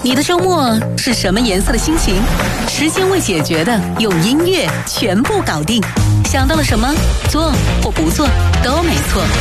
你的周末是什么颜色的心情？时间未解决的，用音乐全部搞定。想到了什么，做或不做都没错。